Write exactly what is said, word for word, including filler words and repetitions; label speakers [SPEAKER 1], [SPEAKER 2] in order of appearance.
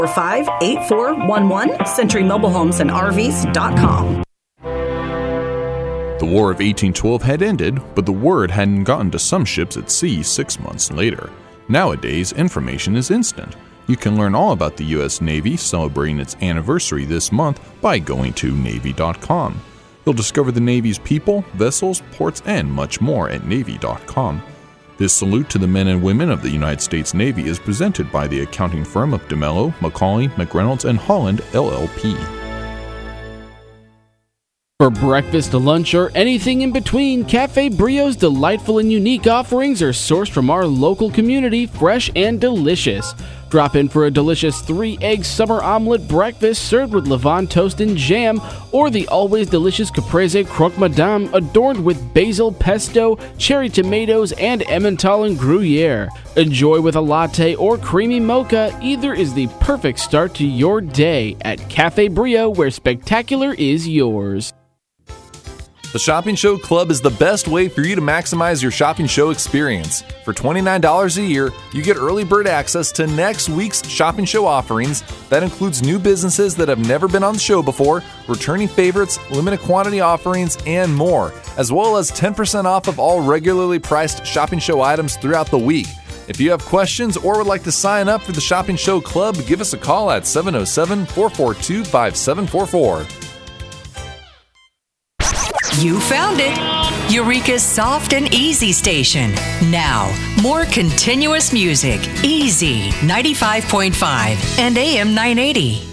[SPEAKER 1] four five eight four one one, Century Mobile Homes and R Vs dot com.
[SPEAKER 2] The War of eighteen twelve had ended, but the word hadn't gotten to some ships at sea six months later. Nowadays, information is instant. You can learn all about the U S Navy celebrating its anniversary this month by going to Navy dot com. You'll discover the Navy's people, vessels, ports, and much more at Navy dot com. This salute to the men and women of the United States Navy is presented by the accounting firm of DeMello, McCauley, McReynolds, and Holland, L L P.
[SPEAKER 3] For breakfast, lunch, or anything in between, Cafe Brio's delightful and unique offerings are sourced from our local community, fresh and delicious. Drop in for a delicious three-egg summer omelet breakfast served with Levant toast and jam, or the always delicious caprese croque madame adorned with basil, pesto, cherry tomatoes, and Emmental and Gruyere. Enjoy with a latte or creamy mocha. Either is the perfect start to your day at Cafe Brio, where spectacular is yours.
[SPEAKER 4] The Shopping Show Club is the best way for you to maximize your shopping show experience. For twenty-nine dollars a year, you get early bird access to next week's shopping show offerings. That includes new businesses that have never been on the show before, returning favorites, limited quantity offerings, and more, as well as ten percent off of all regularly priced shopping show items throughout the week. If you have questions or would like to sign up for the Shopping Show Club, give us a call at seven oh seven, four four two, five seven four four.
[SPEAKER 5] You found it. Eureka's soft and easy station. Now, more continuous music. Easy ninety-five point five and A M nine eighty.